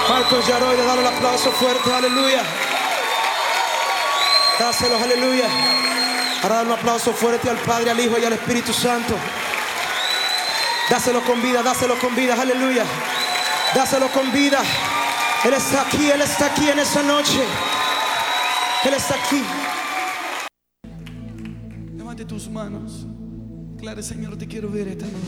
Marcos Yaroy, dale el aplauso fuerte, aleluya. Dáselo, aleluya. Ahora dale un aplauso fuerte al Padre, al Hijo y al Espíritu Santo. Dáselo con vida, aleluya. Dáselo con vida. Él está aquí en esa noche. Él está aquí. Levante tus manos. Claro, Señor, te quiero ver esta noche.